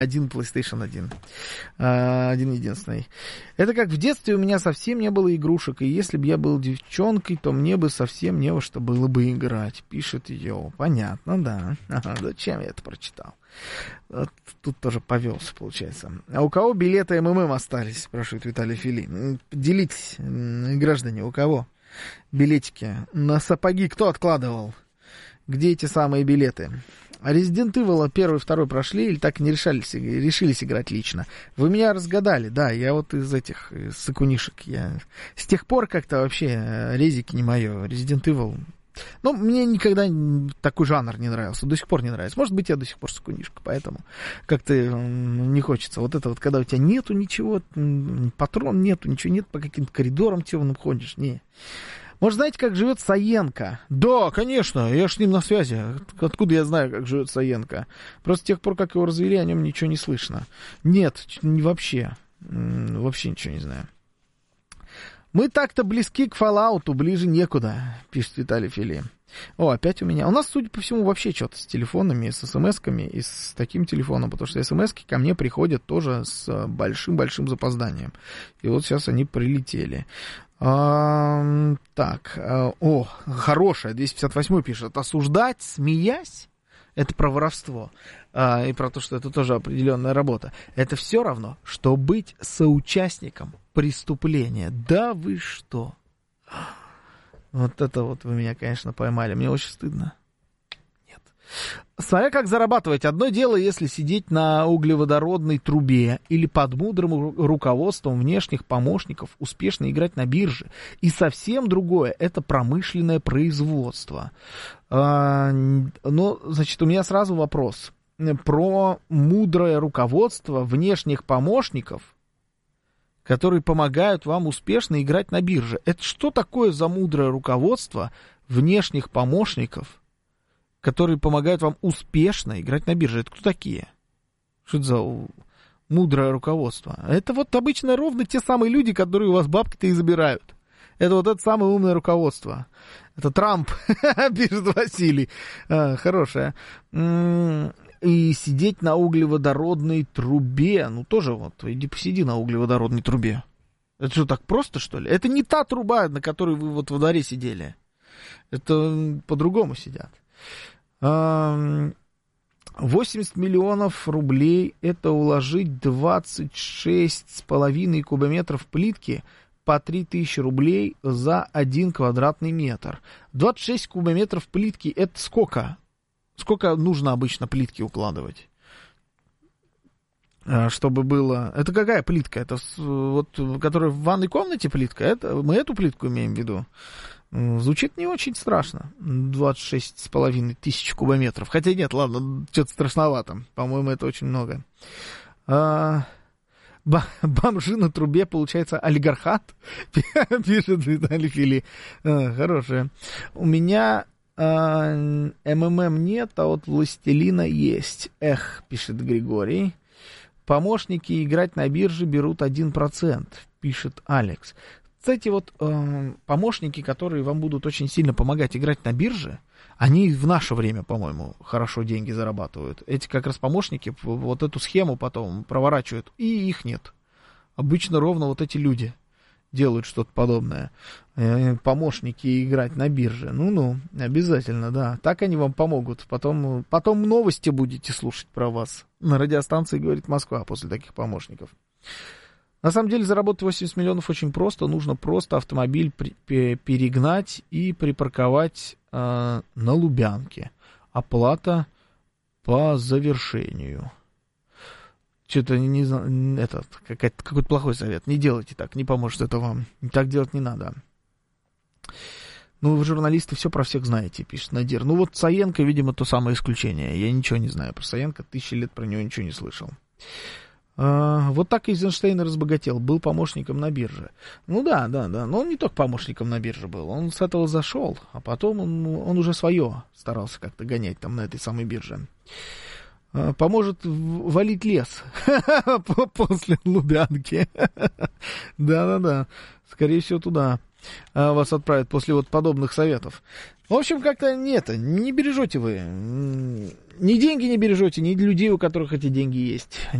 Один PlayStation 1. Один единственный. Это как в детстве у меня совсем не было игрушек, и если бы я был девчонкой, то мне бы совсем не во что было бы играть. Пишет Йоу. Понятно, да. Ага, зачем я это прочитал? Вот тут тоже повелся, получается. А у кого билеты МММ остались? Спрашивает Виталий Фили. Делитесь, граждане, у кого билетики? На сапоги кто откладывал? Где эти самые билеты? А Resident Evil 1 и 2 прошли или так и не решились играть лично? Вы меня разгадали, да, я вот из сыкунишек. Я с тех пор как-то вообще резики не мое. Resident Evil... Ну, мне никогда такой жанр не нравился, до сих пор не нравится. Может быть, я до сих пор сыкунишка, поэтому как-то не хочется. Вот это вот, когда у тебя нету ничего, патрон нету, ничего нет, по каким-то коридорам темным ходишь, не... Может, знаете, как живет Саенко? Да, конечно, я ж с ним на связи. Откуда я знаю, как живет Саенко? Просто с тех пор, как его развели, о нем ничего не слышно. Нет, вообще. Вообще ничего не знаю. Мы так-то близки к Fallout'у, ближе некуда, пишет Виталий Фили. О, опять у меня. У нас, судя по всему, вообще что-то с телефонами, с смс-ками и с таким телефоном, потому что смс-ки ко мне приходят тоже с большим-большим запозданием. И вот сейчас они прилетели. Так, хорошая, 258 пишет. Осуждать, смеясь, это про воровство. И про то, что это тоже определенная работа. Это все равно, что быть соучастником преступления. Да вы что? Вот это вот вы меня, конечно, поймали. Мне очень стыдно. Нет. Смотря как зарабатывать. Одно дело, если сидеть на углеводородной трубе или под мудрым руководством внешних помощников успешно играть на бирже. И совсем другое — это промышленное производство. Но, значит, у меня сразу вопрос. Про мудрое руководство внешних помощников, которые помогают вам успешно играть на бирже. Это что такое за мудрое руководство внешних помощников, которые помогают вам успешно играть на бирже? Это кто такие? Что это за мудрое руководство? Это вот обычно ровно те самые люди, которые у вас бабки-то и забирают. Это вот это самое умное руководство. Это Трамп, пишет Василий. Хорошее. И сидеть на углеводородной трубе. Ну, тоже вот, иди посиди на углеводородной трубе. Это что, так просто, что ли? Это не та труба, на которой вы вот во дворе сидели. Это по-другому сидят. 80 миллионов рублей — это уложить 26,5 кубометров плитки по 3000 рублей за 1 квадратный метр. 26 кубометров плитки — это сколько? Сколько нужно обычно плитки укладывать? Чтобы было... Это какая плитка? Это вот, которая в ванной комнате плитка? Это... Мы эту плитку имеем в виду? Звучит не очень страшно. 26,5 тысяч кубометров. Хотя нет, ладно, что-то страшновато. По-моему, это очень много. Бомжи на трубе, получается, олигархат? Пишет Виталий Фили. Хорошее. У меня... МММ нет, а вот Властелина есть. Эх, пишет Григорий. Помощники играть на бирже берут 1%, пишет Алекс. Кстати, вот помощники, которые вам будут очень сильно помогать играть на бирже, они в наше время, по-моему, хорошо деньги зарабатывают. Эти как раз помощники вот эту схему потом проворачивают, и их нет. Обычно ровно вот эти люди делают что-то подобное. Помощники играть на бирже. Ну-ну, обязательно, да. Так они вам помогут. Потом новости будете слушать про вас. На радиостанции «Говорит Москва» после таких помощников. На самом деле заработать 80 миллионов очень просто. Нужно просто автомобиль перегнать и припарковать на Лубянке. Оплата по завершению. Что-то не знаю, это какой-то плохой совет. Не делайте так, не поможет это вам. Так делать не надо. Ну, вы, журналисты, все про всех знаете, пишет Надир. Ну, вот Саенко, видимо, то самое исключение. Я ничего не знаю про Саенко, 1000 лет про него ничего не слышал. Вот так Эйзенштейн разбогател, был помощником на бирже. Ну да, но он не только помощником на бирже был, он с этого зашел, а потом он уже свое старался как-то гонять там на этой самой бирже. Поможет валить лес после Лубянки. Да. Скорее всего, туда вас отправят после вот подобных советов. В общем, как-то не бережете вы. ни деньги не бережете, ни людей, у которых эти деньги есть.